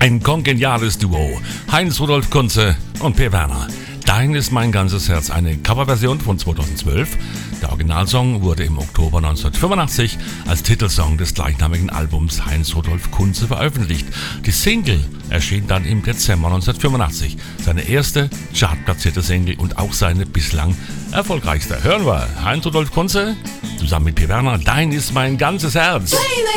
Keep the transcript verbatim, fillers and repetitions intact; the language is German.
Ein kongeniales Duo. Heinz-Rudolf Kunze und Per Werner. Dein ist mein ganzes Herz. Eine Coverversion von zweitausendzwölf. Der Originalsong wurde im Oktober neunzehnhundertfünfundachtzig als Titelsong des gleichnamigen Albums Heinz-Rudolf Kunze veröffentlicht. Die Single erschien dann im Dezember neunzehnhundertfünfundachtzig. Seine erste chartplatzierte Single und auch seine bislang erfolgreichste. Hören wir Heinz-Rudolf Kunze zusammen mit Per Werner. Dein ist mein ganzes Herz.